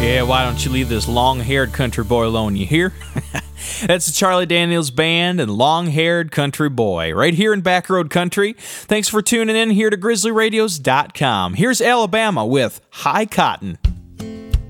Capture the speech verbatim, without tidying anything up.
Yeah, why don't you leave this long-haired country boy alone, you hear? That's the Charlie Daniels Band and Long-Haired Country Boy, right here in Backroad Country. Thanks for tuning in here to grizzly radios dot com. Here's Alabama with High Cotton.